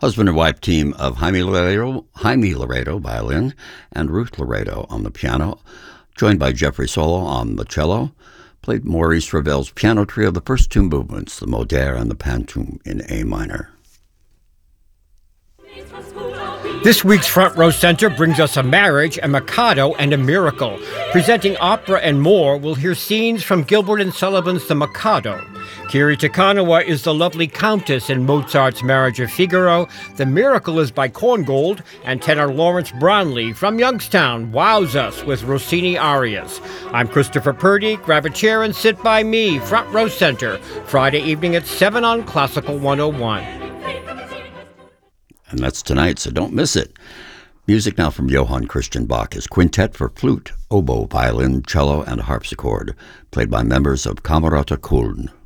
Husband and wife team of Jaime Laredo violin and Ruth Laredo on the piano, joined by Jeffrey Solo on the cello, played Maurice Ravel's piano trio, the first two movements, the Modere and the Pantoum in A minor. This week's Front Row Center brings us a marriage, a Mikado, and a miracle. Presenting opera and more, we'll hear scenes from Gilbert and Sullivan's The Mikado. Kiri Te Kanawa is the lovely Countess in Mozart's Marriage of Figaro. The Miracle is by Korngold, and tenor Lawrence Brownlee from Youngstown wows us with Rossini arias. I'm Christopher Purdy. Grab a chair and sit by me. Front Row Center, Friday evening at 7 on Classical 101. And that's tonight, so don't miss it. Music now from Johann Christian Bach, his quintet for flute, oboe, violin, cello, and harpsichord, played by members of Camerata Köln.